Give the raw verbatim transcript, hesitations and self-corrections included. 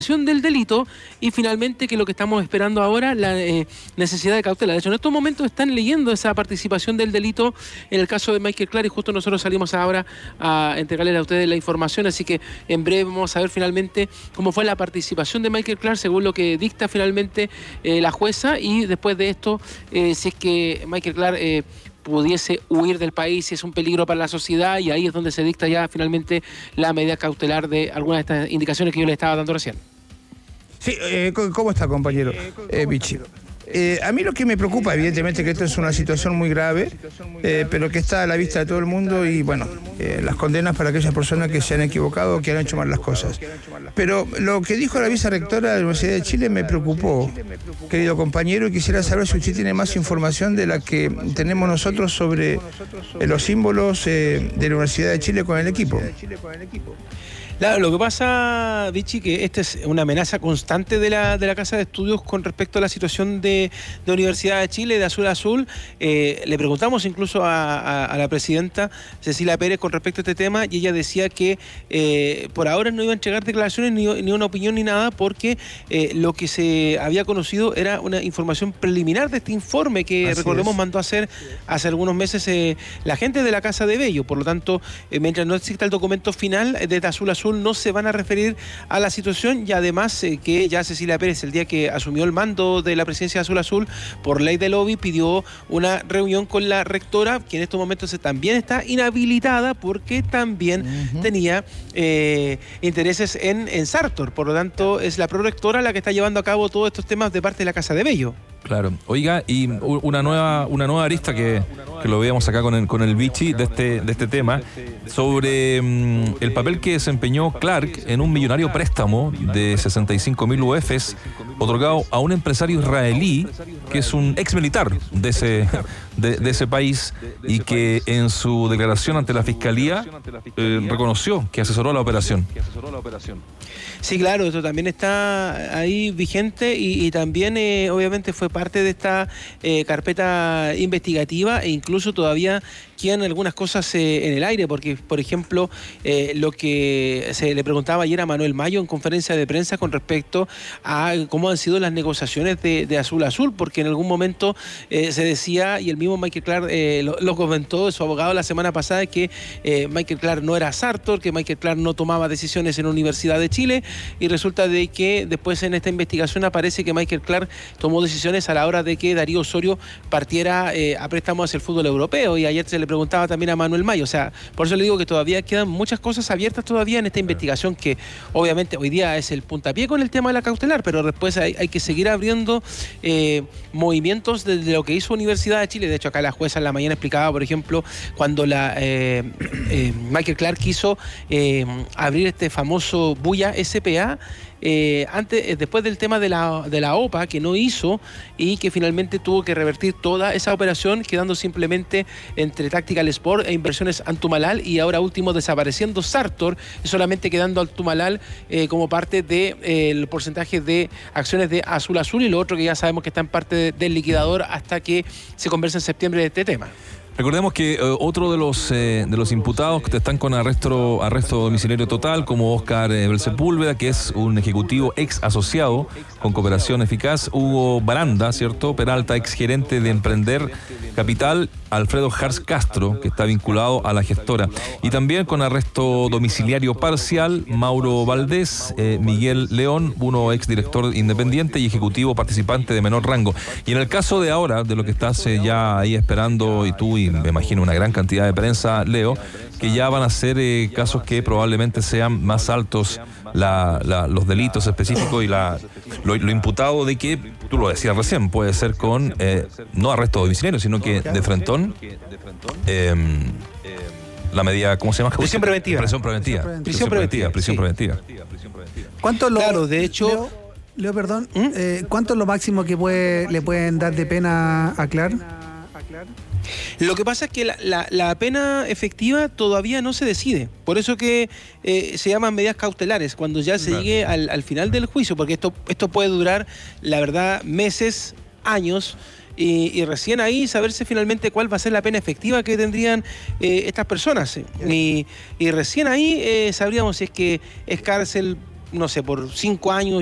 del delito y finalmente que lo que estamos esperando ahora, la eh, necesidad de cautela. De hecho, en estos momentos están leyendo esa participación del delito en el caso de Michael Clark y justo nosotros salimos ahora a entregarles a ustedes la información, así que en breve vamos a ver finalmente cómo fue la participación de Michael Clark según lo que dicta finalmente eh, la jueza y después de esto, eh, si es que Michael Clark eh, pudiese huir del país, si es un peligro para la sociedad, y ahí es donde se dicta ya finalmente la medida cautelar de algunas de estas indicaciones que yo le estaba dando recién. Sí, eh, ¿cómo está, compañero? Eh, Vichy. Eh, a mí lo que me preocupa, evidentemente, que esto es una situación muy grave, eh, pero que está a la vista de todo el mundo y, bueno, eh, las condenas para aquellas personas que se han equivocado o que han hecho mal las cosas. Pero lo que dijo la vicerrectora de la Universidad de Chile me preocupó, querido compañero, y quisiera saber si usted tiene más información de la que tenemos nosotros sobre eh, los símbolos eh, de la Universidad de Chile con el equipo. Claro, lo que pasa, Vichy, que esta es una amenaza constante de la, de la Casa de Estudios con respecto a la situación de, de Universidad de Chile, de Azul a Azul. Eh, le preguntamos incluso a, a, a la presidenta Cecilia Pérez con respecto a este tema y ella decía que eh, por ahora no iba a entregar declaraciones ni, ni una opinión ni nada porque eh, lo que se había conocido era una información preliminar de este informe que, Así recordemos, es. mandó a hacer hace algunos meses eh, la gente de la Casa de Bello. Por lo tanto, eh, mientras no exista el documento final de Azul a Azul, no se van a referir a la situación y además eh, que ya Cecilia Pérez, el día que asumió el mando de la presidencia de Azul Azul, por ley de lobby, pidió una reunión con la rectora, que en estos momentos también está inhabilitada porque también uh-huh. tenía eh, intereses en, en Sartor. Por lo tanto, es la prorectora la que está llevando a cabo todos estos temas de parte de la Casa de Bello. Claro. Oiga, y una nueva una nueva arista que, que lo veíamos acá con el, con el Vichy de este, de este tema, sobre um, el papel que desempeñó Clark en un millonario préstamo de sesenta y cinco mil U Fs otorgado a un empresario israelí que es un ex militar de ese, de, de ese país y que en su declaración ante la Fiscalía eh, reconoció que asesoró la operación. Sí, claro, eso también está ahí vigente y, y también eh, obviamente fue parte de esta eh, carpeta investigativa e incluso todavía quedan algunas cosas eh, en el aire, porque por ejemplo eh, lo que se le preguntaba ayer a Manuel Mayo en conferencia de prensa con respecto a cómo han sido las negociaciones de, de Azul a Azul, porque en algún momento eh, se decía, y el mismo Michael Clark eh, lo, lo comentó su abogado la semana pasada, que eh, Michael Clark no era Sartor, que Michael Clark no tomaba decisiones en la Universidad de Chile, y resulta de que después en esta investigación aparece que Michael Clark tomó decisiones a la hora de que Darío Osorio partiera eh, a préstamos hacia el fútbol europeo, y ayer se le preguntaba también a Manuel Mayo. O sea, por eso le digo que todavía quedan muchas cosas abiertas todavía en esta investigación, que obviamente hoy día es el puntapié con el tema de la cautelar, pero después hay, hay que seguir abriendo eh, movimientos de, de lo que hizo Universidad de Chile. De hecho, acá la jueza en la mañana explicaba, por ejemplo, cuando la eh, eh, Michael Clark quiso eh, abrir este famoso Buya S P A, Eh, antes, eh, después del tema de la, de la O P A, que no hizo y que finalmente tuvo que revertir toda esa operación, quedando simplemente entre Tactical Sport e Inversiones Antumalal, y ahora último desapareciendo Sartor, solamente quedando Antumalal eh, como parte del de, eh, porcentaje de acciones de Azul Azul, y lo otro que ya sabemos que está en parte de, del liquidador hasta que se converse en septiembre de este tema. Recordemos que uh, otro de los eh, de los imputados que están con arresto arresto domiciliario total, como Óscar eh, Sepúlveda, que es un ejecutivo ex asociado con Cooperación Eficaz, Hugo Baranda, ¿cierto? Peralta, ex gerente de Emprender Capital, Alfredo Hars Castro, que está vinculado a la gestora, y también con arresto domiciliario parcial, Mauro Valdés, eh, Miguel León, uno ex director independiente y ejecutivo participante de menor rango. Y en el caso de ahora, de lo que estás eh, ya ahí esperando, y tú y me imagino una gran cantidad de prensa, Leo, que ya van a ser eh, casos que probablemente sean más altos la, la, los delitos específicos y la, lo, lo imputado de que, tú lo decías recién, puede ser con eh, no arresto domiciliario, sino que de frentón eh, la medida, ¿cómo se llama? Prisión preventiva. Prisión preventiva. Prisión preventiva. Prisión preventiva. ¿Cuánto lo, claro, de hecho... Leo, Leo perdón, ¿Mm? eh, ¿cuánto es lo máximo que puede, le pueden dar de pena a Clark? Lo que pasa es que la, la, la pena efectiva todavía no se decide. Por eso que eh, se llaman medidas cautelares, cuando ya se claro. llegue al, al final del juicio, porque esto, esto puede durar, la verdad, meses, años, y, y recién ahí saberse finalmente cuál va a ser la pena efectiva que tendrían eh, estas personas. Y, y recién ahí eh, sabríamos si es que es cárcel no sé, por cinco años